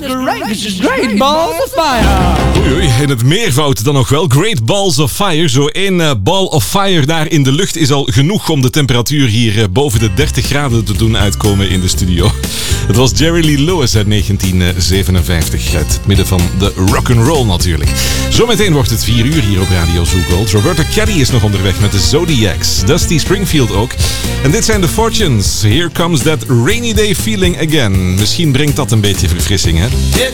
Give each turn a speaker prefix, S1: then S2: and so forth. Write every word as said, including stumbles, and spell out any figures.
S1: great, this is great balls of fire.
S2: Oei, oei, in het meervoud dan nog wel. Great balls of fire. Zo één uh, ball of fire daar in de lucht is al genoeg om de temperatuur hier uh, boven de dertig graden te doen uitkomen in de studio. Het was Jerry Lee Lewis uit negentien zevenenvijftig. Uit het midden van de rock'n'roll natuurlijk. Zometeen wordt het vier uur hier op Radio Zoo Gold. Roberta Kelly is nog onderweg met de Zodiacs. Dusty Springfield ook. En dit zijn de Fortunes. Here comes that rainy day feeling again. Misschien brengt dat een beetje verfrissing, hè?
S3: Here